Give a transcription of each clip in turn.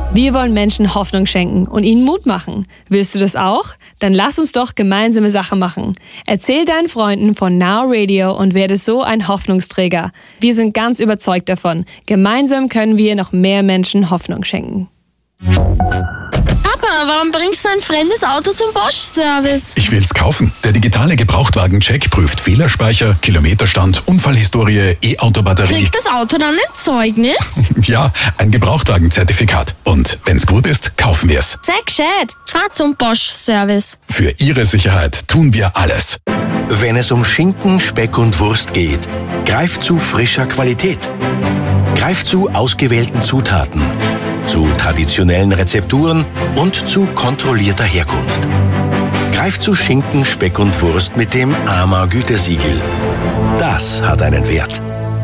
Wir wollen Menschen Hoffnung schenken und ihnen Mut machen. Willst du das auch? Dann lass uns doch gemeinsame Sache machen. Erzähl deinen Freunden von Now Radio und werde so ein Hoffnungsträger. Wir sind ganz überzeugt davon. Gemeinsam können wir noch mehr Menschen Hoffnung schenken. Papa, warum bringst du ein fremdes Auto zum Bosch-Service? Ich will's kaufen. Der digitale Gebrauchtwagen-Check prüft Fehlerspeicher, Kilometerstand, Unfallhistorie, E-Auto-Batterie. Kriegt das Auto dann ein Zeugnis? Ja, ein Gebrauchtwagen-Zertifikat. Und wenn's gut ist, kaufen wir's. Sei gescheit. Fahr zum Bosch-Service. Für Ihre Sicherheit tun wir alles. Wenn es um Schinken, Speck und Wurst geht, greift zu frischer Qualität. Greift zu ausgewählten Zutaten, zu traditionellen Rezepturen und zu kontrollierter Herkunft. Greift zu Schinken, Speck und Wurst mit dem AMA-Gütesiegel. Das hat einen Wert.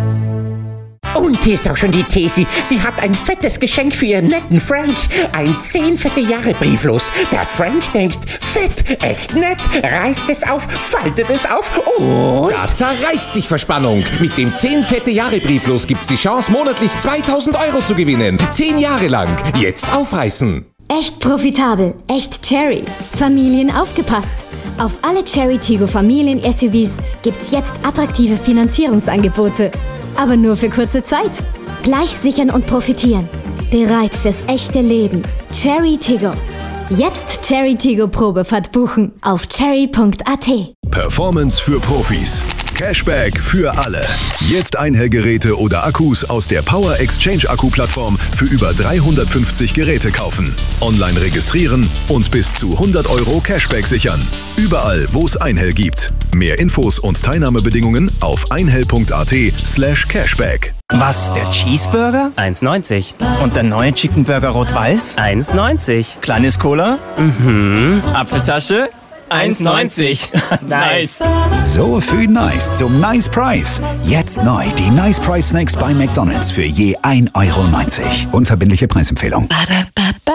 Und hier ist auch schon die Tesi. Sie hat ein fettes Geschenk für ihren netten Frank. Ein 10 fette Jahre Brieflos. Der Frank denkt, fett, echt nett, reißt es auf, faltet es auf und... Da zerreißt dich Verspannung. Mit dem 10 fette Jahre Brieflos gibt's die Chance, monatlich 2.000 € zu gewinnen. 10 Jahre lang. Jetzt aufreißen. Echt profitabel, echt Cherry. Familien aufgepasst. Auf alle Cherry Tiggo Familien-SUVs gibt's jetzt attraktive Finanzierungsangebote. Aber nur für kurze Zeit. Gleich sichern und profitieren. Bereit fürs echte Leben. Cherry Tiggo. Jetzt Cherry Tiggo Probefahrt buchen auf cherry.at. Performance für Profis. Cashback für alle. Jetzt Einhellgeräte oder Akkus aus der Power Exchange Akku-Plattform für über 350 Geräte kaufen. Online registrieren und bis zu 100 € Cashback sichern. Überall, wo es Einhell gibt. Mehr Infos und Teilnahmebedingungen auf einhell.at/cashback. Was, der Cheeseburger? 1,90. Und der neue Chicken Burger Rot-Weiß? 1,90. Kleines Cola? Apfeltasche? 1,90. Nice. So viel Nice zum Nice Price. Jetzt neu die Nice Price Snacks bei McDonald's für je 1,90 €. Unverbindliche Preisempfehlung.